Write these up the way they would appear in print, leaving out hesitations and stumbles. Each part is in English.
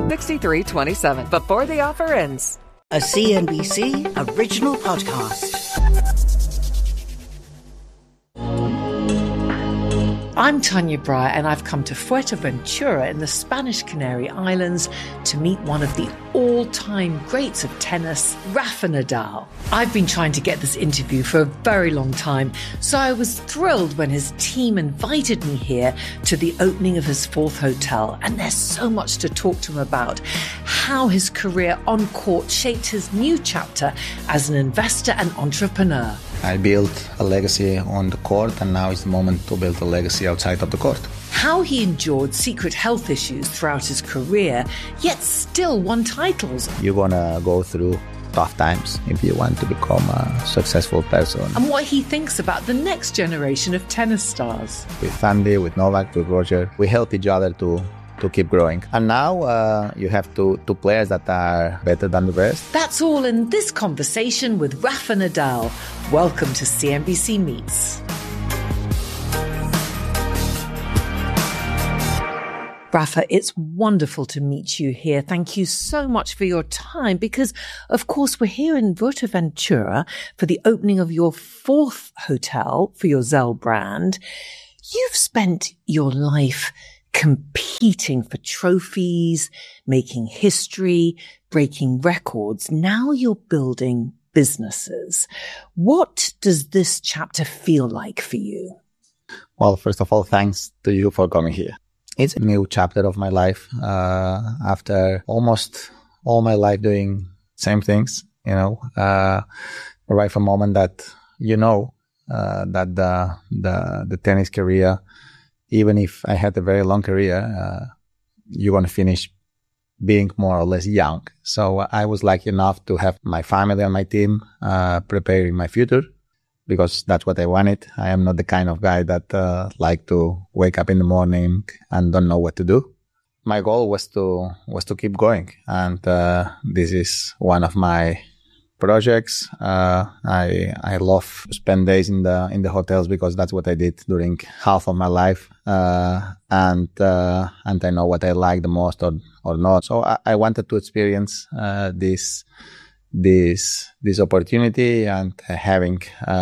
6327 before the offer ends. A CNBC original podcast. I'm Tanya Breyer, and I've come to Fuerteventura in the Spanish Canary Islands to meet one of the all-time greats of tennis, Rafa Nadal. I've been trying to get this interview for a very long time, so I was thrilled when his team invited me here to the opening of his fourth hotel. And there's so much to talk to him about: how his career on court shaped his new chapter as an investor and entrepreneur. I built a legacy on the court, and now is the moment to build a legacy outside of the court. How he endured secret health issues throughout his career, yet still won titles. You're gonna go through tough times if you want to become a successful person. And what he thinks about the next generation of tennis stars. With Andy, with Novak, with Roger, we help each other to keep growing. And now you have two players that are better than the rest. That's all in this conversation with Rafa Nadal. Welcome to CNBC Meets. Rafa, it's wonderful to meet you here. Thank you so much for your time because, of course, we're here in Fuerteventura for the opening of your fourth hotel for your Zell brand. You've spent your life competing for trophies, making history, breaking records. Now you're building businesses. What does this chapter feel like for you? Well, first of all, thanks to you for coming here. It's a new chapter of my life. After almost all my life doing same things, right from the moment that that the tennis career, even if I had a very long career, you're going to finish being more or less young. So I was lucky enough to have my family and my team preparing my future because that's what I wanted. I am not the kind of guy that like to wake up in the morning and don't know what to do. My goal was to keep going, and this is one of my projects. I love to spend days in the hotels because that's what I did during half of my life, and I know what I like the most or not. So I wanted to experience this opportunity, and having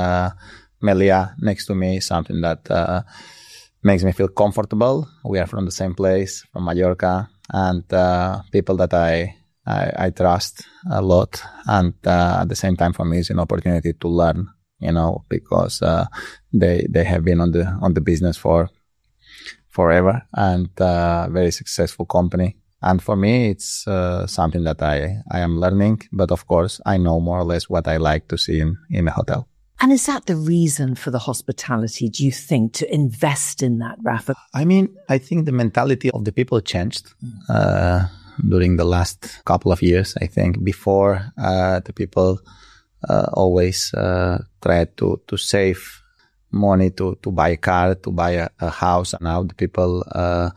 Melia next to me is something that makes me feel comfortable. We are from the same place, from Mallorca, and people that I trust a lot, and at the same time for me it's an opportunity to learn, because they have been on the business for forever, and very successful company. And for me it's something that I am learning, but of course I know more or less what I like to see in a hotel. And is that the reason for the hospitality, do you think, to invest in that, Rafa? I think the mentality of the people changed during the last couple of years. I think before the people always tried to save money to buy a car, to buy a house. And now the people,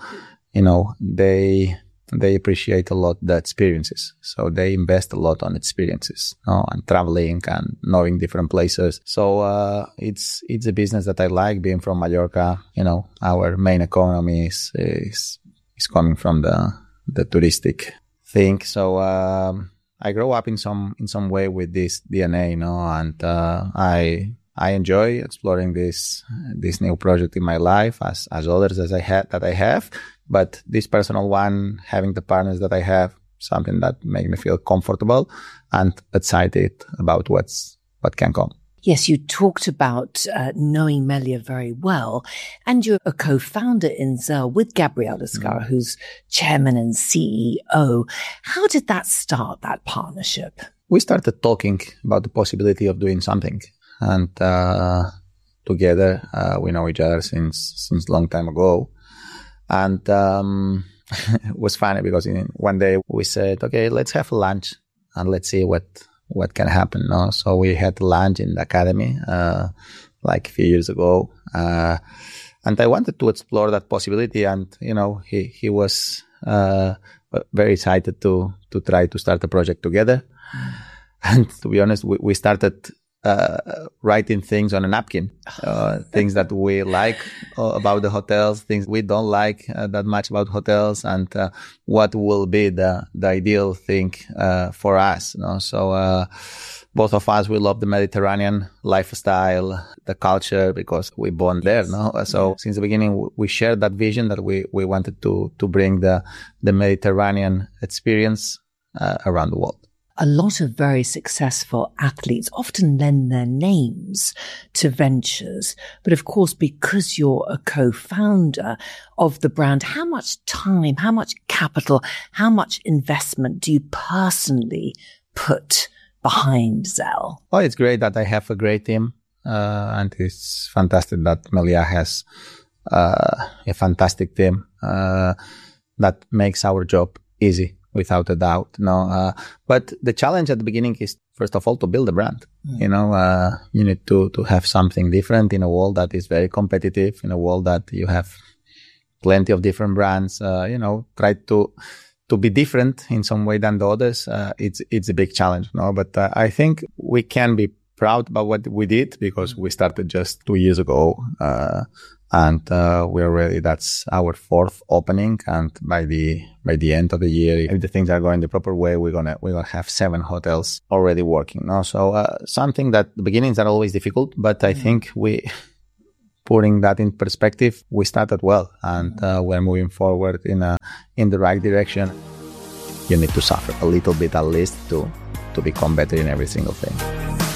they appreciate a lot the experiences. So they invest a lot on experiences, and traveling and knowing different places. So it's a business that I like. Being from Mallorca, our main economy is coming from the touristic thing. So I grow up in some way with this DNA, and I enjoy exploring this new project in my life as others that I have. But this personal one, having the partners that I have, something that make me feel comfortable and excited about what can come. Yes, you talked about knowing Melia very well, and you're a co-founder in Zell with Gabriel Escarra, who's chairman and CEO. How did that start, that partnership? We started talking about the possibility of doing something, and together we know each other since long time ago. And it was funny because one day we said, okay, let's have lunch and let's see what can happen. No? So we had lunch in the academy like a few years ago. And I wanted to explore that possibility. And, he was very excited to try to start a project together. And to be honest, we started writing things on a napkin, things that we like about the hotels, things we don't like that much about hotels, and what will be the ideal thing for us. So both of us, we love the Mediterranean lifestyle, the culture, because we born there. So since the beginning, we shared that vision that we wanted to bring the Mediterranean experience around the world. A lot of very successful athletes often lend their names to ventures. But of course, because you're a co-founder of the brand, how much time, how much capital, how much investment do you personally put behind Zell? Oh, it's great that I have a great team. And it's fantastic that Melia has a fantastic team that makes our job easy. Without a doubt, but the challenge at the beginning is, first of all, to build a brand. You need to have something different in a world that is very competitive, in a world that you have plenty of different brands. Try to be different in some way than the others. It's a big challenge, but I think we can be proud about what we did, because we started just 2 years ago. And we're ready. That's our 4th opening, and by the end of the year, if the things are going the proper way, we're gonna have 7 hotels already working. So something that the beginnings are always difficult, but I think putting that in perspective, we started well, and we're moving forward in the right direction. You need to suffer a little bit at least to become better in every single thing.